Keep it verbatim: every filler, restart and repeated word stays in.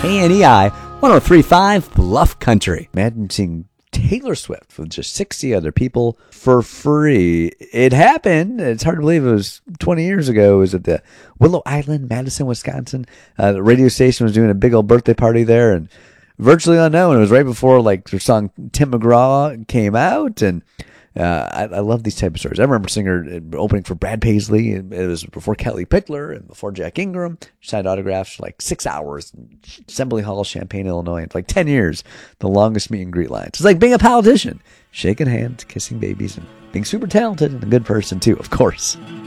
K N E I one oh three point five Bluff Country. Imagine seeing Taylor Swift with just sixty other people for free. It happened. It's hard to believe it was twenty years ago. It was at the Willow Island, Madison, Wisconsin. Uh, the radio station was doing a big old birthday party there, and virtually unknown. It was right before like their song Tim McGraw came out, and uh, I, I love these type of stories. I remember seeing her opening for Brad Paisley, and it was before Kelly Pickler and before Jack Ingram. She signed autographs for like six hours in Assembly Hall, Champaign, Illinois. It's like ten years, the longest meet and greet line. It's like being a politician, shaking hands, kissing babies, and being super talented and a good person too, of course.